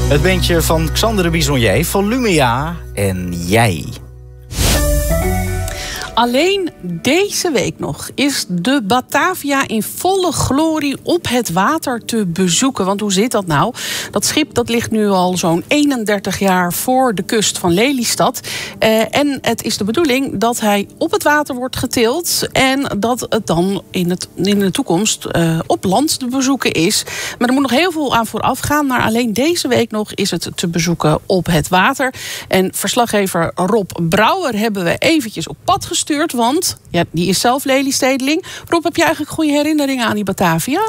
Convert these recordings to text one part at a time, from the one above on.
Het bandje van Xander de Bisonnier, Volumia en Jij. Alleen deze week nog is de Batavia in volle glorie op het water te bezoeken. Want hoe zit dat nou? Dat schip dat ligt nu al zo'n 31 jaar voor de kust van Lelystad. En het is de bedoeling dat hij op het water wordt getild. En dat het dan in de toekomst op land te bezoeken is. Maar er moet nog heel veel aan vooraf gaan. Maar alleen deze week nog is het te bezoeken op het water. En verslaggever Rob Brouwer hebben we eventjes op pad gestuurd. Want ja, die is zelf Lelystedeling. Rob, heb je eigenlijk goede herinneringen aan die Batavia?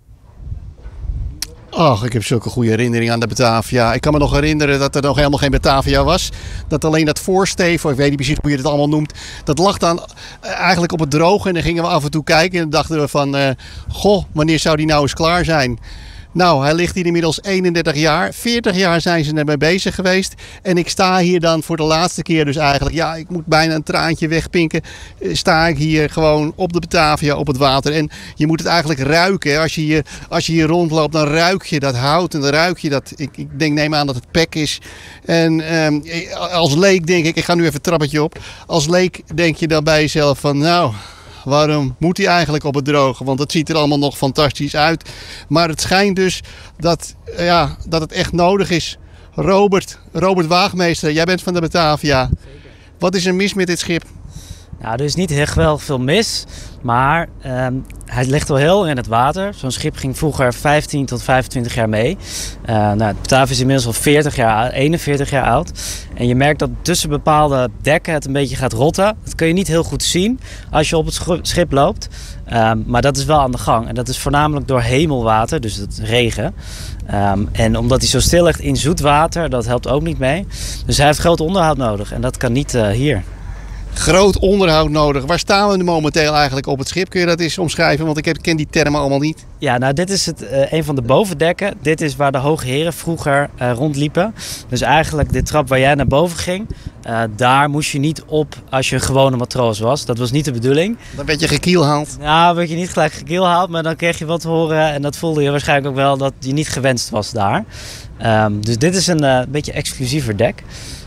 Ach, ik heb zulke goede herinneringen aan de Batavia. Ik kan me nog herinneren dat er nog helemaal geen Batavia was. Dat alleen dat voorsteef, of ik weet niet precies hoe je het allemaal noemt, dat lag dan eigenlijk op het droge. En dan gingen we af en toe kijken en dan dachten we van, goh, wanneer zou die nou eens klaar zijn? Nou, hij ligt hier inmiddels 31 jaar. 40 jaar zijn ze ermee bezig geweest. En ik sta hier dan voor de laatste keer dus eigenlijk. Ja, ik moet bijna een traantje wegpinken. Sta ik hier gewoon op de Batavia, op het water. En je moet het eigenlijk ruiken. Als je hier rondloopt, dan ruik je dat hout. En dan ruik je dat, ik neem aan dat het pek is. En als leek denk ik ga nu even het trappetje op. Als leek denk je dan bij jezelf van, nou, waarom moet hij eigenlijk op het droge? Want het ziet er allemaal nog fantastisch uit. Maar het schijnt dus dat het echt nodig is. Robert Waagmeester, jij bent van de Batavia. Zeker. Wat is er mis met dit schip? Nou, er is niet echt wel veel mis, maar hij ligt wel heel in het water. Zo'n schip ging vroeger 15 tot 25 jaar mee. De Batavia is inmiddels al 41 jaar oud. En je merkt dat tussen bepaalde dekken het een beetje gaat rotten. Dat kun je niet heel goed zien als je op het schip loopt. Maar dat is wel aan de gang. En dat is voornamelijk door hemelwater, dus het regen. En omdat hij zo stil ligt in zoet water, dat helpt ook niet mee. Dus hij heeft groot onderhoud nodig en dat kan niet hier. Groot onderhoud nodig. Waar staan we nu momenteel eigenlijk op het schip? Kun je dat eens omschrijven? Want ik ken die termen allemaal niet. Ja, nou dit is een van de bovendekken. Dit is waar de hoge heren vroeger rondliepen. Dus eigenlijk de trap waar jij naar boven ging, daar moest je niet op als je een gewone matroos was. Dat was niet de bedoeling. Dan werd je gekielhaald. Nou, werd je niet gelijk gekielhaald, maar dan kreeg je wat te horen. En dat voelde je waarschijnlijk ook wel dat je niet gewenst was daar. Dus dit is een beetje exclusiever dek.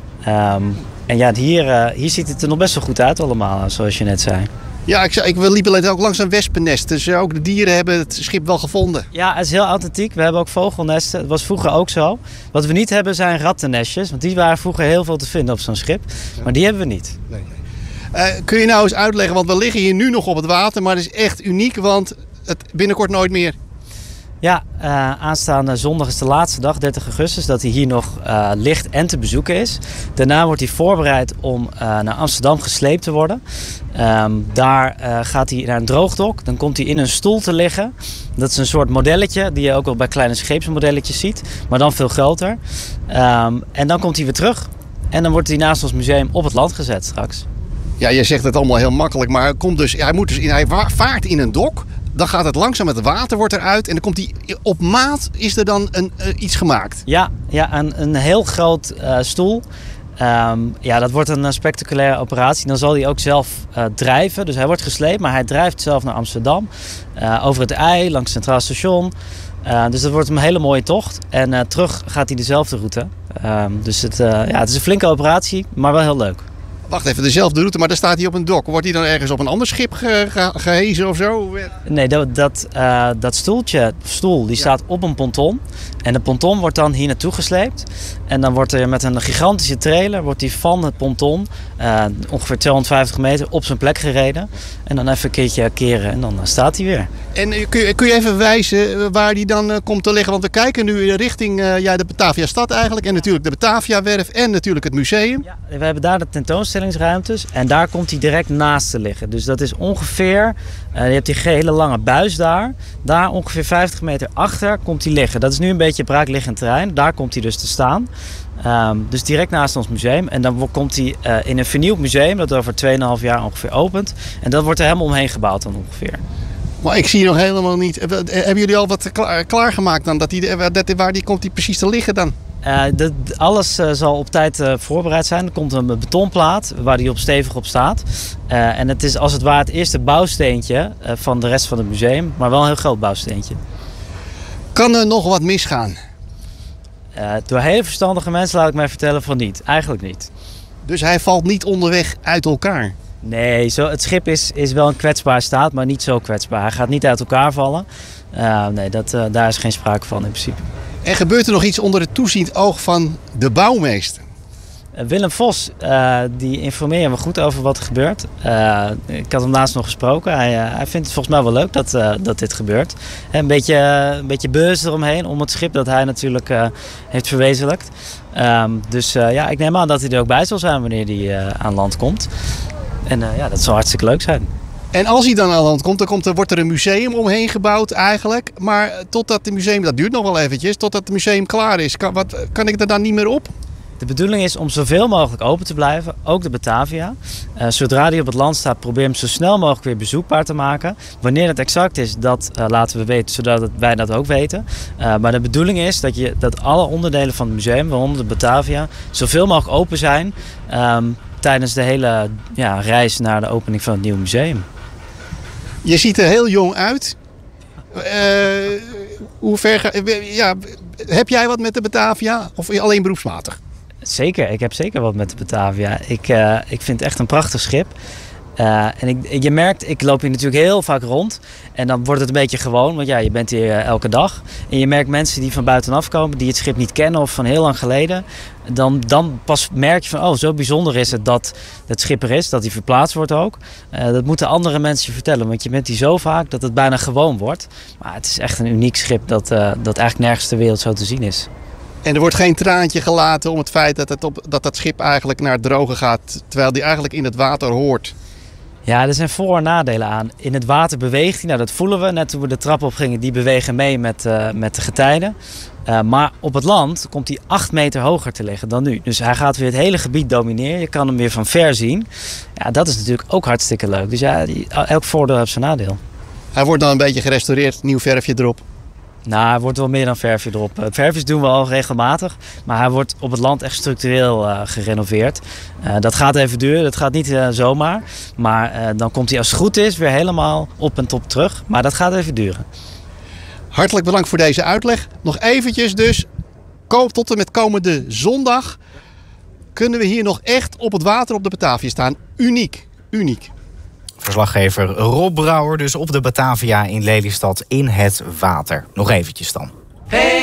En ja, hier ziet het er nog best wel goed uit allemaal, zoals je net zei. Ja, we liepen ook langs een wespennest. Dus ook de dieren hebben het schip wel gevonden. Ja, het is heel authentiek. We hebben ook vogelnesten. Dat was vroeger ook zo. Wat we niet hebben zijn rattennestjes. Want die waren vroeger heel veel te vinden op zo'n schip. Maar die hebben we niet. Nee. Kun je nou eens uitleggen, want we liggen hier nu nog op het water. Maar het is echt uniek, want het binnenkort nooit meer. Ja, aanstaande zondag is de laatste dag, 30 augustus, dat hij hier nog ligt en te bezoeken is. Daarna wordt hij voorbereid om naar Amsterdam gesleept te worden. Daar gaat hij naar een droogdok. Dan komt hij in een stoel te liggen. Dat is een soort modelletje die je ook al bij kleine scheepsmodelletjes ziet, maar dan veel groter. En dan komt hij weer terug. En dan wordt hij naast ons museum op het land gezet straks. Ja, je zegt het allemaal heel makkelijk, maar hij vaart in een dok. Dan gaat het langzaam, het water wordt eruit en dan komt hij op maat, is er dan iets gemaakt? Ja, een heel groot stoel. Dat wordt een spectaculaire operatie. Dan zal hij ook zelf drijven. Dus hij wordt gesleept, maar hij drijft zelf naar Amsterdam. Over het IJ, langs het Centraal Station. Dus dat wordt een hele mooie tocht. En terug gaat hij dezelfde route. Dus het is een flinke operatie, maar wel heel leuk. Wacht even, dezelfde route, maar dan staat hij op een dok. Wordt hij dan ergens op een ander schip gehezen of zo? Nee, dat stoel die staat op een ponton. En de ponton wordt dan hier naartoe gesleept. En dan wordt er met een gigantische trailer van het ponton, ongeveer 250 meter, op zijn plek gereden. En dan even een keertje keren en dan staat hij weer. En kun je even wijzen waar die dan komt te liggen? Want we kijken nu richting de Batavia stad eigenlijk. En natuurlijk de Batavia-werf en natuurlijk het museum. Ja, we hebben daar de tentoonstellingsruimtes. En daar komt hij direct naast te liggen. Dus dat is ongeveer, je hebt die hele lange buis daar. Daar ongeveer 50 meter achter komt hij liggen. Dat is nu een beetje braakliggend terrein. Daar komt hij dus te staan. Dus direct naast ons museum. En dan komt hij in een vernieuwd museum dat over 2,5 jaar ongeveer opent. En dat wordt er helemaal omheen gebouwd dan ongeveer. Maar ik zie nog helemaal niet. Hebben jullie al wat klaargemaakt dan? Waar komt die precies te liggen dan? Alles zal op tijd voorbereid zijn. Er komt een betonplaat waar die stevig op staat. En het is als het ware het eerste bouwsteentje van de rest van het museum. Maar wel een heel groot bouwsteentje. Kan er nog wat misgaan? Door hele verstandige mensen, laat ik mij vertellen, van niet. Eigenlijk niet. Dus hij valt niet onderweg uit elkaar? Nee, het schip is wel in kwetsbare staat, maar niet zo kwetsbaar. Hij gaat niet uit elkaar vallen. Nee, daar is geen sprake van in principe. En gebeurt er nog iets onder het toeziend oog van de bouwmeester? Willem Vos, die informeert me goed over wat er gebeurt. Ik had hem laatst nog gesproken. Hij vindt het volgens mij wel leuk dat dit gebeurt. Een beetje buzz eromheen, om het schip dat hij natuurlijk heeft verwezenlijkt. Dus ik neem aan dat hij er ook bij zal zijn wanneer hij aan land komt. En dat zal hartstikke leuk zijn. En als hij dan aan land komt, wordt er een museum omheen gebouwd eigenlijk. Maar totdat het museum, dat duurt nog wel eventjes, totdat het museum klaar is. Kan ik er dan niet meer op? De bedoeling is om zoveel mogelijk open te blijven, ook de Batavia. Zodra die op het land staat, probeer hem zo snel mogelijk weer bezoekbaar te maken. Wanneer het exact is, dat laten we weten, zodat wij dat ook weten. Maar de bedoeling is dat alle onderdelen van het museum, waaronder de Batavia, zoveel mogelijk open zijn tijdens de hele reis naar de opening van het nieuwe museum. Je ziet er heel jong uit. Heb jij wat met de Batavia of alleen beroepsmatig? Zeker, ik heb zeker wat met de Batavia. Ik vind het echt een prachtig schip. En je merkt, ik loop hier natuurlijk heel vaak rond. En dan wordt het een beetje gewoon, want je bent hier elke dag. En je merkt mensen die van buitenaf komen, die het schip niet kennen of van heel lang geleden. Dan pas merk je van, zo bijzonder is het dat het schip er is, dat hij verplaatst wordt ook. Dat moeten andere mensen je vertellen, want je bent hier zo vaak dat het bijna gewoon wordt. Maar het is echt een uniek schip dat eigenlijk nergens ter wereld zo te zien is. En er wordt geen traantje gelaten om het feit dat schip eigenlijk naar het droge gaat, terwijl die eigenlijk in het water hoort. Ja, er zijn voor- en nadelen aan. In het water beweegt hij, dat voelen we. Net toen we de trap op gingen, die bewegen mee met de getijden. Maar op het land komt hij 8 meter hoger te liggen dan nu. Dus hij gaat weer het hele gebied domineren. Je kan hem weer van ver zien. Ja, dat is natuurlijk ook hartstikke leuk. Dus elk voordeel heeft zijn nadeel. Hij wordt dan een beetje gerestaureerd, nieuw verfje erop. Nou, er wordt wel meer dan verfje erop. Verfjes doen we al regelmatig, maar hij wordt op het land echt structureel gerenoveerd. Dat gaat even duren, dat gaat niet zomaar. Maar dan komt hij als het goed is weer helemaal op en top terug. Maar dat gaat even duren. Hartelijk bedankt voor deze uitleg. Nog eventjes dus, tot en met komende zondag kunnen we hier nog echt op het water op de Batavia staan. Uniek, uniek. Verslaggever Rob Brouwer dus op de Batavia in Lelystad in het water. Nog eventjes dan.